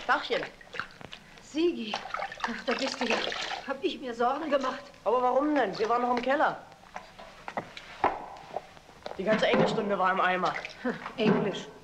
Tachchen. Sigi, ach, da bist du ja. Hab ich mir Sorgen gemacht. Aber warum denn? Sie waren noch im Keller. Die ganze Englischstunde war im Eimer. Englisch.